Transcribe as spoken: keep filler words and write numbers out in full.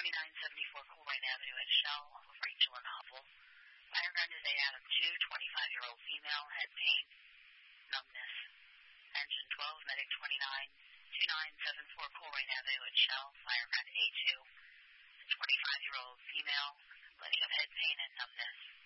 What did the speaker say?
twenty-nine seventy-four Coleraine Avenue at Shell with Rachel and Hubble. Fire ground is eight out of two, twenty-five-year-old female, head pain, numbness. Engine twelve, medic twenty-nine, twenty-nine seventy-four Coleraine Avenue at Shell, fire ground A two. twenty-five-year-old female, complaining of head pain and numbness.